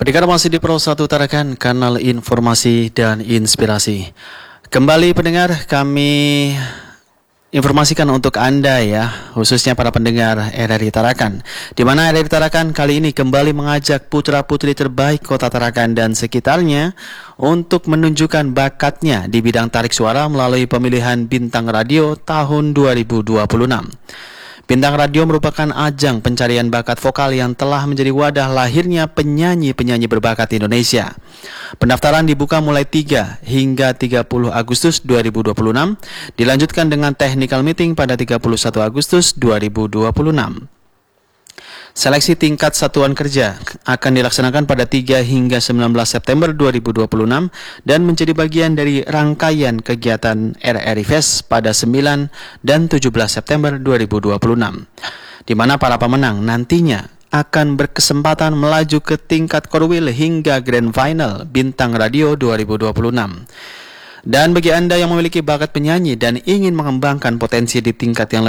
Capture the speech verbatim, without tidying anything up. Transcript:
Pendengar masih di Pro satu Tarakan, kanal informasi dan inspirasi. Kembali pendengar, kami informasikan untuk Anda ya, khususnya para pendengar R R I Tarakan, di mana R R I Tarakan kali ini kembali mengajak putra-putri terbaik Kota Tarakan dan sekitarnya untuk menunjukkan bakatnya di bidang tarik suara melalui pemilihan Bintang Radio tahun dua ribu dua puluh enam. Bintang Radio merupakan ajang pencarian bakat vokal yang telah menjadi wadah lahirnya penyanyi-penyanyi berbakat Indonesia. Pendaftaran dibuka mulai tiga hingga tiga puluh Agustus dua ribu dua puluh enam, dilanjutkan dengan technical meeting pada tiga puluh satu Agustus dua ribu dua puluh enam. Seleksi tingkat satuan kerja akan dilaksanakan pada tiga hingga sembilan belas September dua ribu dua puluh enam dan menjadi bagian dari rangkaian kegiatan R R I Fest pada sembilan dan tujuh belas September dua ribu dua puluh enam, di mana para pemenang nantinya akan berkesempatan melaju ke tingkat Korwil hingga Grand Final Bintang Radio dua ribu dua puluh enam. Dan bagi Anda yang memiliki bakat penyanyi dan ingin mengembangkan potensi di tingkat yang lebih